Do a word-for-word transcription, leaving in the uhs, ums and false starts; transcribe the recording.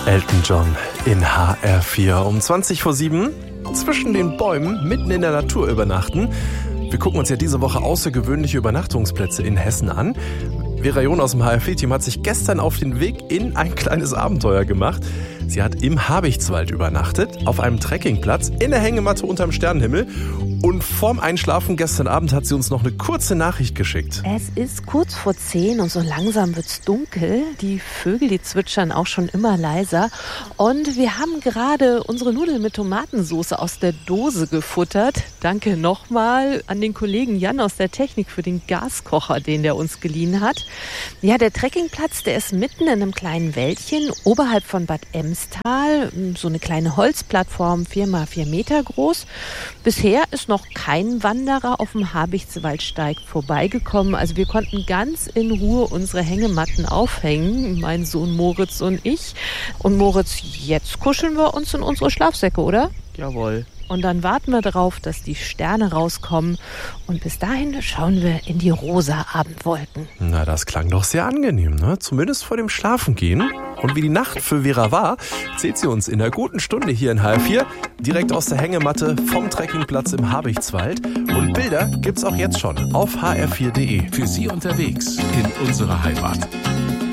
Elton John in H R vier um zwanzig vor sieben. Zwischen den Bäumen, mitten in der Natur übernachten. Wir gucken uns ja diese Woche außergewöhnliche Übernachtungsplätze in Hessen an. Vera John aus dem H R vier-Team hat sich gestern auf den Weg in ein kleines Abenteuer gemacht. Sie hat im Habichtswald übernachtet, auf einem Trekkingplatz, in der Hängematte unterm Sternenhimmel. Und vorm Einschlafen gestern Abend hat sie uns noch eine kurze Nachricht geschickt. Es ist kurz vor zehn und so langsam wird's dunkel. Die Vögel, die zwitschern auch schon immer leiser. Und wir haben gerade unsere Nudeln mit Tomatensauce aus der Dose gefuttert. Danke nochmal an den Kollegen Jan aus der Technik für den Gaskocher, den der uns geliehen hat. Ja, der Trekkingplatz, der ist mitten in einem kleinen Wäldchen oberhalb von Bad Emstal. So eine kleine Holzplattform, vier mal vier Meter groß. Bisher ist noch kein Wanderer auf dem Habichtswaldsteig vorbeigekommen. Also wir konnten ganz in Ruhe unsere Hängematten aufhängen, mein Sohn Moritz und ich. Und Moritz, jetzt kuscheln wir uns in unsere Schlafsäcke, oder? Jawohl. Und dann warten wir darauf, dass die Sterne rauskommen. Und bis dahin schauen wir in die rosa Abendwolken. Na, das klang doch sehr angenehm, ne? Zumindest vor dem Schlafengehen. Und wie die Nacht für Vera war, erzählt sie uns in einer guten Stunde hier in H R vier, direkt aus der Hängematte vom Trekkingplatz im Habichtswald. Und Bilder gibt's auch jetzt schon auf h r vier punkt d e. Für Sie unterwegs in unserer Heimat.